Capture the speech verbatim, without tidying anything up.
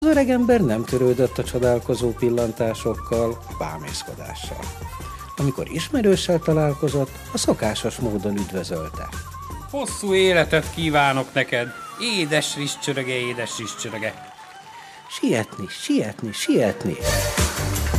Az öregember nem törődött a csodálkozó pillantásokkal, bámészkodással. Amikor ismerőssel találkozott, a szokásos módon üdvözölte. Hosszú életet kívánok neked, édes rizscsöröge, édes rizscsöröge. Sietni, sietni, sietni!